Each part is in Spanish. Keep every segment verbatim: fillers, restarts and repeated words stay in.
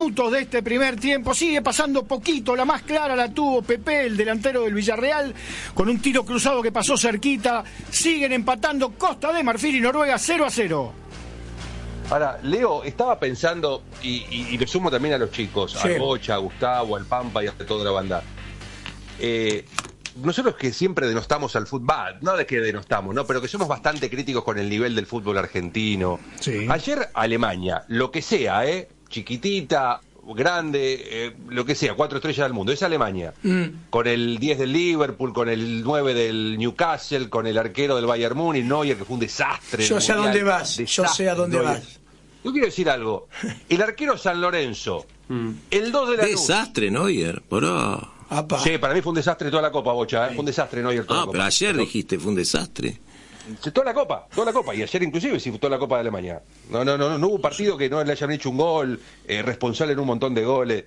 minutos de este primer tiempo. Sigue pasando poquito, la más clara la tuvo Pepe, el delantero del Villarreal, con un tiro cruzado que pasó cerquita. Siguen empatando Costa de Marfil y Noruega cero a cero. Ahora, Leo, estaba pensando, y, y, y le sumo también a los chicos, sí. Al Bocha, a Gustavo, al Pampa y a toda la banda. Eh, nosotros que siempre denostamos al fútbol, no de que denostamos, ¿no? Pero que somos bastante críticos con el nivel del fútbol argentino. Sí. Ayer Alemania, lo que sea, ¿eh? Chiquitita, grande, eh, lo que sea, cuatro estrellas del mundo, es Alemania. Mm. Con el diez del Liverpool, con el nueve del Newcastle, con el arquero del Bayern Múnich, Neuer, que fue un desastre. Yo sé a dónde vas, yo sé a dónde vas. Yo quiero decir algo. El arquero San Lorenzo, mm. el dos de la desastre, Neuer, poró. Apa. Sí, para mí fue un desastre toda la Copa, Bocha, ¿eh? Fue un desastre Neuer toda ah, la Copa. Pero ayer pero... dijiste, fue un desastre. Toda la Copa, toda la Copa, y ayer inclusive sí, toda la Copa de Alemania. No, no, no, no, no hubo partido que no le hayan hecho un gol, eh, responsable en un montón de goles.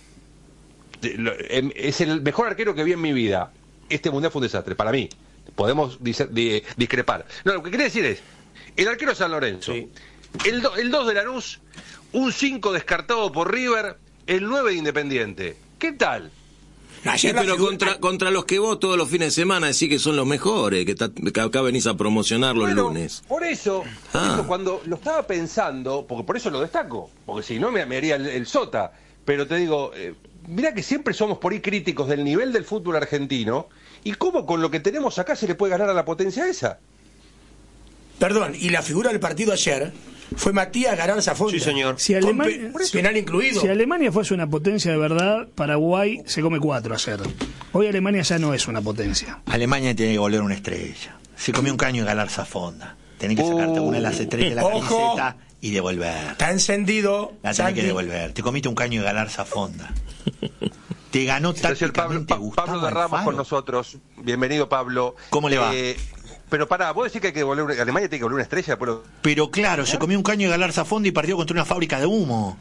Es el mejor arquero que vi en mi vida. Este mundial fue un desastre, para mí. Podemos discrepar. No, lo que quería decir es, el arquero San Lorenzo, sí. el, do, el dos de Lanús, un cinco descartado por River, el nueve de Independiente. ¿Qué tal? Sí, pero contra, contra los que vos todos los fines de semana decís que son los mejores, que, ta, que acá venís a promocionar los bueno, lunes. Por eso, por ah. eso, cuando lo estaba pensando, porque por eso lo destaco, porque si no me, me haría el, el sota, pero te digo, eh, mirá que siempre somos por ahí críticos del nivel del fútbol argentino, y cómo con lo que tenemos acá se le puede ganar a la potencia esa. Perdón, y la figura del partido ayer fue Matías Garanza Fonda. Sí, señor. Si Alemania, pe penal incluido. Si Alemania fuese una potencia de verdad, Paraguay se come cuatro ayer. Hoy Alemania ya no es una potencia. Alemania tiene que volver una estrella. Se comió un caño de Galarza Fonda. Tenés que sacarte uh, una de las estrellas de la ojo, camiseta y devolver. Está encendido. La tenés que devolver. Te comiste un caño de Galarza Fonda. Te ganó tácticamente Pablo, Pablo de Ramos con nosotros. Bienvenido, Pablo. ¿Cómo le va? Eh, Pero pará, vos decís que hay que devolver una, Alemania tiene que devolver una estrella. Pero, pero claro, ¿eh? Se comió un caño de Galarza Fonda y partió contra una fábrica de humo.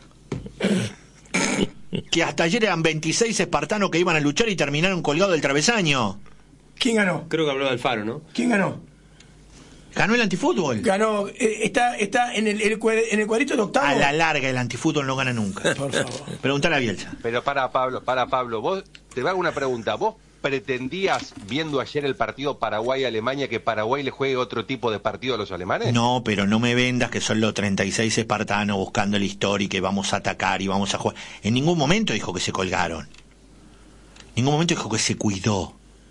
Que hasta ayer eran veintiséis espartanos que iban a luchar y terminaron colgados del travesaño. ¿Quién ganó? Creo que habló de Alfaro, ¿no? ¿Quién ganó? Ganó el antifútbol. Ganó, eh, está está en el, el, en el cuadrito de octavo. A la larga el antifútbol no gana nunca. Por favor. Preguntale a Bielsa. Pero para Pablo, para Pablo, vos te hago una pregunta. ¿Vos pretendías, viendo ayer el partido Paraguay-Alemania, que Paraguay le juegue otro tipo de partido a los alemanes? No, pero no me vendas que son los treinta y seis espartanos buscando la historia y que vamos a atacar y vamos a jugar. En ningún momento dijo que se colgaron. En ningún momento dijo que se cuidó.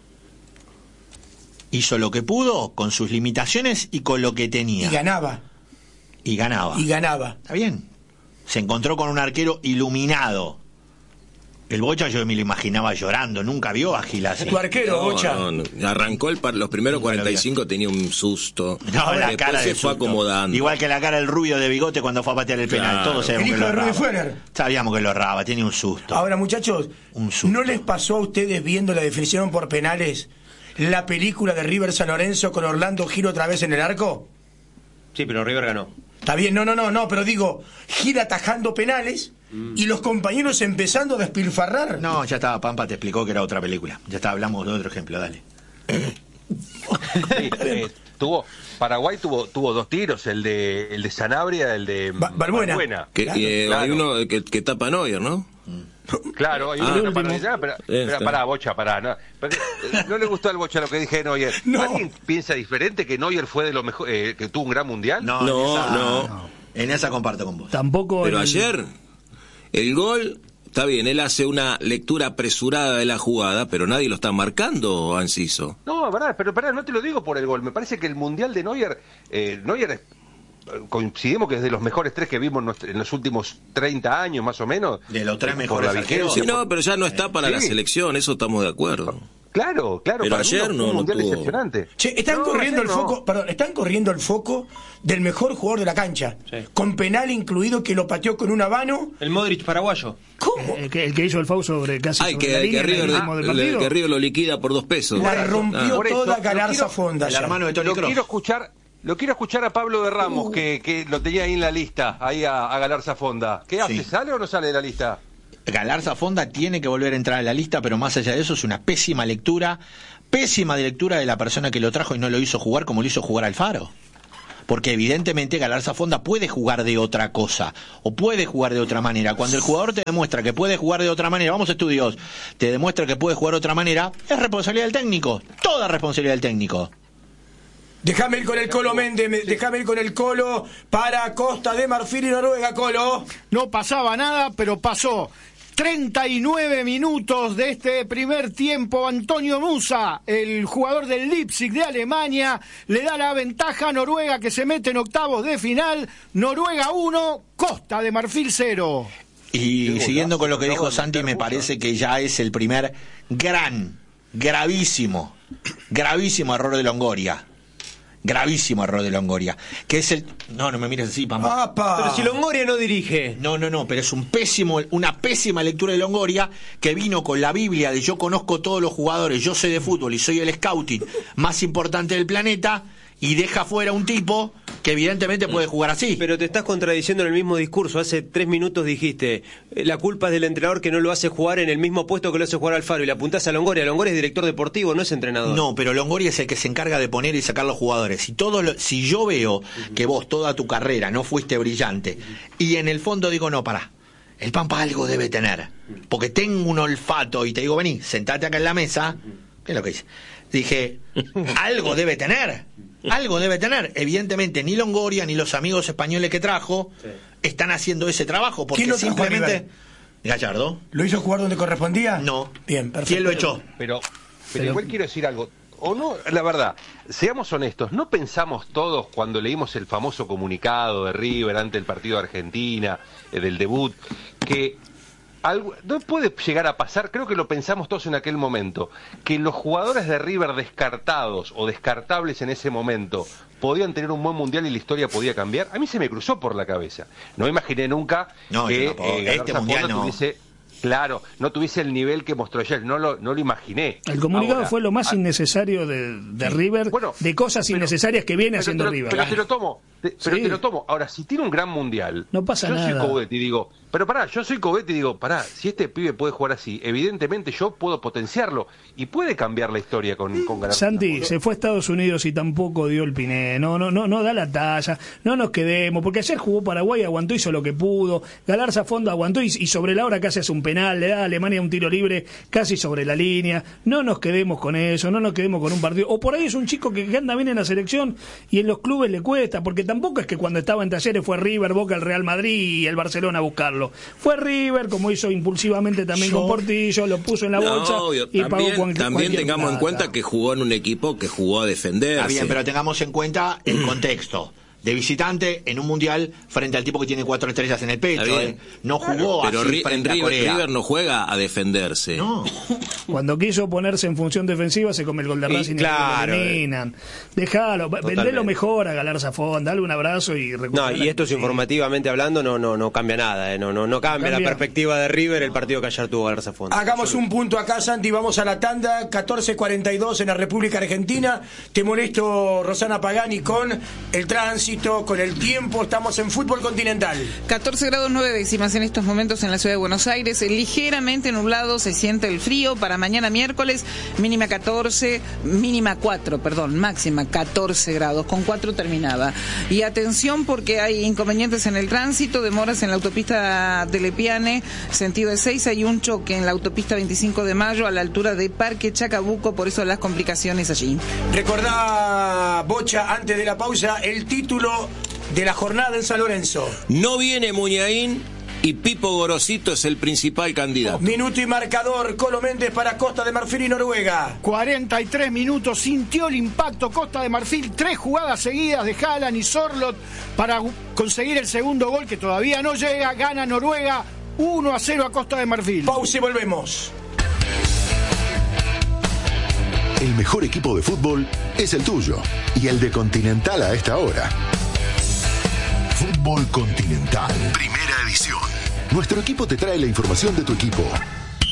Hizo lo que pudo con sus limitaciones y con lo que tenía. Y ganaba. Y ganaba. Y ganaba. Está bien. Se encontró con un arquero iluminado. El Bocha yo me lo imaginaba llorando, nunca vio a Gil así. Tu arquero, no, Bocha. No, no. Arrancó el par, los primeros cuarenta y cinco, tenía un susto. No, la después cara se de fue susto. Acomodando. Igual que la cara del rubio de bigote cuando fue a patear el penal. Claro. Todos sabíamos El hijo que lo de Rudi erraba. Fuener. Sabíamos que lo erraba, tiene un susto. Ahora, muchachos, un susto. ¿No les pasó a ustedes viendo la definición por penales la película de River San Lorenzo con Orlando Giro otra vez en el arco? Sí, pero River ganó. Está bien, no, no, no, no, pero digo, Gira atajando penales mm. y los compañeros empezando a despilfarrar. No, ya estaba, Pampa te explicó que era otra película. Ya está, hablamos de otro ejemplo, dale. Sí, eh, tuvo, Paraguay tuvo tuvo dos tiros, el de el de Sanabria, el de ba Balbuena. Balbuena. Que, claro, eh, claro. Hay uno que, que tapa Neuer, ¿no? Claro, hay ah, uno para analizar, pero, pero pará, Bocha, pará. No, pero, no le gustó al Bocha lo que dije de Neuer. No. ¿Alguien piensa diferente que Neuer fue de lo mejor, eh, que tuvo un gran mundial? No, no, en esa, no. no. En esa comparto con vos. Tampoco. Pero el... ayer, el gol, está bien, él hace una lectura apresurada de la jugada, pero nadie lo está marcando, Anciso. No, verdad, pero pará, no te lo digo por el gol. Me parece que el mundial de Neuer, eh, Neuer es, coincidimos que es de los mejores tres que vimos en los últimos treinta años más o menos. De los tres mejores arqueros. Sí, no, pero ya no está para sí. la selección, eso estamos de acuerdo. Claro, claro. Pero para ayer mí no, un no mundial tuvo... decepcionante. Che, están no, corriendo el no. foco, perdón, están corriendo el foco del mejor jugador de la cancha, sí. Con penal incluido que lo pateó con un habano. El Modric paraguayo. ¿Cómo? El que, el que hizo el foul sobre casi Ay, sobre que, la que, línea River, del le, que River lo liquida por dos pesos. La rompió ah. toda eso, Galarza Fonda. El hermano de Toni Lo Kroos. quiero escuchar. Lo quiero escuchar a Pablo de Ramos, uh. que, que lo tenía ahí en la lista, ahí a, a Galarza Fonda. ¿Qué hace? Sí. ¿Sale o no sale de la lista? Galarza Fonda tiene que volver a entrar en la lista, pero más allá de eso es una pésima lectura, pésima de lectura de la persona que lo trajo y no lo hizo jugar como lo hizo jugar Alfaro. porque evidentemente Galarza Fonda puede jugar de otra cosa, o puede jugar de otra manera. Cuando el jugador te demuestra que puede jugar de otra manera, vamos a estudios, te demuestra que puede jugar de otra manera, es responsabilidad del técnico, toda responsabilidad del técnico. Déjame ir con el Colo Méndez, déjame ir con el Colo para Costa de Marfil y Noruega, Colo. No pasaba nada, pero pasó. treinta y nueve minutos de este primer tiempo. Antonio Musa, el jugador del Leipzig de Alemania, le da la ventaja a Noruega, que se mete en octavos de final. Noruega uno, Costa de Marfil cero. Y siguiendo con lo que dijo Santi, me parece que ya es el primer gran, gravísimo, gravísimo error de Longoria. Gravísimo error de Longoria, que es el... No, no me mires así, Pampa. ¡Apa! Pero si Longoria no dirige. No, no, no, pero es un pésimo, una pésima lectura de Longoria, que vino con la Biblia de yo conozco todos los jugadores, yo sé de fútbol y soy el scouting más importante del planeta, y deja fuera un tipo que evidentemente puede jugar así. Pero te estás contradiciendo en el mismo discurso. Hace tres minutos dijiste, la culpa es del entrenador que no lo hace jugar en el mismo puesto que lo hace jugar Alfaro, y le apuntás a Longoria. Longoria es director deportivo, no es entrenador. No, pero Longoria es el que se encarga de poner y sacar los jugadores. Si, todo lo, si yo veo que vos toda tu carrera no fuiste brillante, y en el fondo digo, no, pará, el Pampa algo debe tener, porque tengo un olfato, y te digo, vení, sentate acá en la mesa, ¿qué es lo que dice? Dije, algo debe tener, algo debe tener. Evidentemente ni Longoria ni los amigos españoles que trajo sí. están haciendo ese trabajo, porque ¿quién lo simplemente... Gallardo. ¿Lo hizo jugar donde correspondía? No. Bien, perfecto. ¿Quién lo echó? Pero, pero, pero igual quiero decir algo. O no, la verdad, seamos honestos, ¿no pensamos todos cuando leímos el famoso comunicado de River ante el partido de Argentina, eh, del debut, que algo, no puede llegar a pasar, creo que lo pensamos todos en aquel momento, que los jugadores de River descartados o descartables en ese momento podían tener un buen mundial y la historia podía cambiar? A mí se me cruzó por la cabeza. No imaginé nunca no, que no puedo, eh, este mundial no tuviese... Claro, no tuviese el nivel que mostró ayer, no lo, no lo imaginé. El comunicado Ahora, fue lo más a... innecesario de, de River, bueno, de cosas pero, innecesarias que viene haciendo te lo, River. Pero te lo tomo, te, pero sí. te lo tomo. Ahora, si tiene un gran mundial, no pasa yo nada. soy Cobetti y digo, pero pará, yo soy Cobetti y digo, pará, si este pibe puede jugar así, evidentemente yo puedo potenciarlo y puede cambiar la historia con, con ganar. Santi, se fue a Estados Unidos y tampoco dio el piné, no, no, no, no da la talla, no nos quedemos, porque ayer jugó Paraguay, aguantó, hizo lo que pudo, Galarza Fonda aguantó y, y sobre la hora casi hace un penal, le da a Alemania un tiro libre casi sobre la línea. No nos quedemos con eso, no nos quedemos con un partido. O por ahí es un chico que, que anda bien en la selección y en los clubes le cuesta, porque tampoco es que cuando estaba en Talleres fue River, Boca, el Real Madrid y el Barcelona a buscarlo. Fue River, como hizo impulsivamente también Yo... con Portillo, lo puso en la bolsa no, obvio, y también, pagó cualquier, también tengamos plata. en cuenta que jugó en un equipo que jugó a defenderse. Está bien, pero tengamos en cuenta el contexto. De visitante en un mundial frente al tipo que tiene cuatro estrellas en el pecho, ¿eh? No jugó pero así Ri- frente en a River, Corea. River no juega a defenderse. No. Cuando quiso ponerse en función defensiva se come el gol de Racing y, claro, lo eliminan. Dejalo, vendelo mejor a Galarza Fonda, dale un abrazo y No, y esto es informativamente hablando, no no no cambia nada, ¿eh? no, no, no cambia, cambia la perspectiva de River el partido que ayer tuvo Galarza Fonda. Hagamos Solo. un punto acá, Santi, vamos a la tanda, catorce cuarenta y dos en la República Argentina. Te molesto, Rosana Pagani, con el tránsito, con el tiempo. Estamos en fútbol continental. catorce grados nueve décimas en estos momentos en la ciudad de Buenos Aires. Ligeramente nublado, se siente el frío. Para mañana miércoles, mínima catorce, mínima cuatro, perdón, máxima catorce grados. Con cuatro terminaba. Y atención porque hay inconvenientes en el tránsito, demoras en la autopista Telepiane, sentido de seis. Hay un choque en la autopista veinticinco de mayo a la altura de Parque Chacabuco, por eso las complicaciones allí. Recordá, Bocha, antes de la pausa, el título de la jornada en San Lorenzo. No viene Muñain y Pipo Gorosito es el principal candidato. Minuto y marcador, Colo Méndez para Costa de Marfil y Noruega. cuarenta y tres minutos, sintió el impacto Costa de Marfil, tres jugadas seguidas de Haaland y Sorloth para conseguir el segundo gol que todavía no llega, gana Noruega uno a cero a Costa de Marfil. Pausa y volvemos. El mejor equipo de fútbol es el tuyo y el de Continental a esta hora. Fútbol Continental, primera edición. Nuestro equipo te trae la información de tu equipo,